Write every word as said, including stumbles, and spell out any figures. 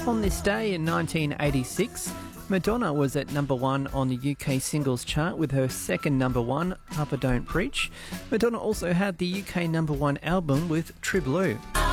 On this day in nineteen eighty-six, Madonna was at number one on the U K singles chart with her second number one, Papa Don't Preach. Madonna also had the U K number one album with True Blue.